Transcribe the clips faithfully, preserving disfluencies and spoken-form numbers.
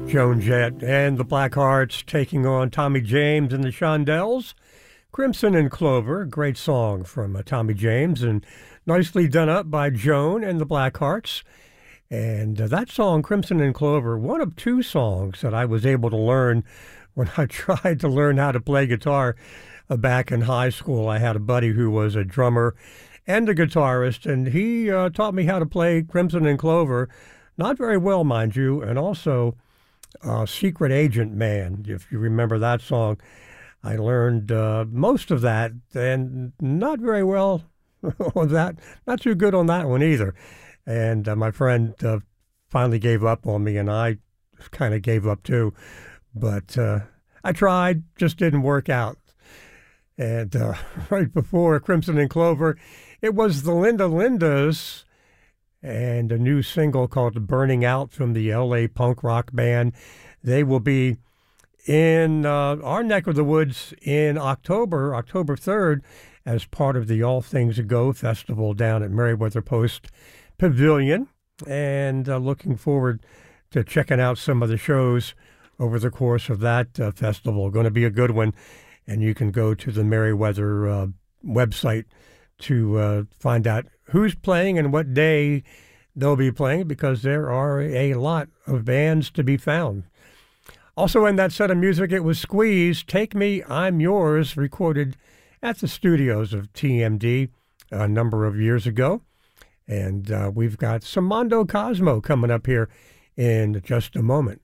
Joan Jett and the Blackhearts taking on Tommy James and the Shondells. Crimson and Clover, great song from uh, Tommy James and nicely done up by Joan and the Blackhearts. And uh, that song, Crimson and Clover, one of two songs that I was able to learn when I tried to learn how to play guitar uh, back in high school. I had a buddy who was a drummer and a guitarist, and he uh, taught me how to play Crimson and Clover. Not very well, mind you, and also uh, Secret Agent Man, if you remember that song. I learned uh, most of that, and not very well on that, not too good on that one either. And uh, my friend uh, finally gave up on me, and I kind of gave up too. But uh, I tried, just didn't work out. And uh, right before Crimson and Clover, it was the Linda Lindas and a new single called Burning Out from the L A punk rock band. They will be in uh, our neck of the woods in October, October third, as part of the All Things Go festival down at Meriwether Post Pavilion. And uh, looking forward to checking out some of the shows over the course of that uh, festival. Going to be a good one. And you can go to the Meriwether uh, website to uh, find out who's playing and what day they'll be playing, because there are a lot of bands to be found. Also in that set of music, it was Squeeze, Take Me, I'm Yours, recorded at the studios of T M D a number of years ago. And uh, we've got some Mondo Cosmo coming up here in just a moment.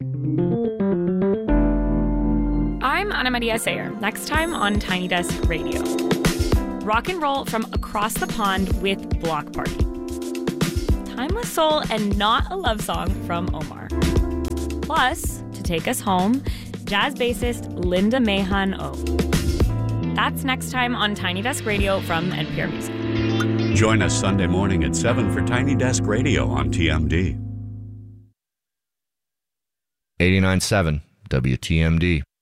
I'm Ana Maria Sayer. Next time on Tiny Desk Radio. Rock and roll from across the pond with Block Party. Timeless soul and not a love song from Omar. Plus, to take us home, jazz bassist Linda Mahon O. That's next time on Tiny Desk Radio from N P R Music. Join us Sunday morning at seven for Tiny Desk Radio on T M D. eighty-nine point seven W T M D.